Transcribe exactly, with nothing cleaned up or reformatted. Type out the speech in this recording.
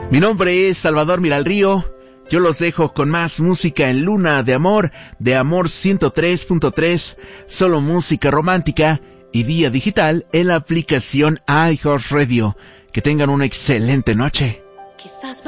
Mi nombre es Salvador Miralrío. Yo los dejo con más música en Luna de Amor, de Amor ciento tres punto tres, solo música romántica y vía digital en la aplicación iHeartRadio. Que tengan una excelente noche. Quizás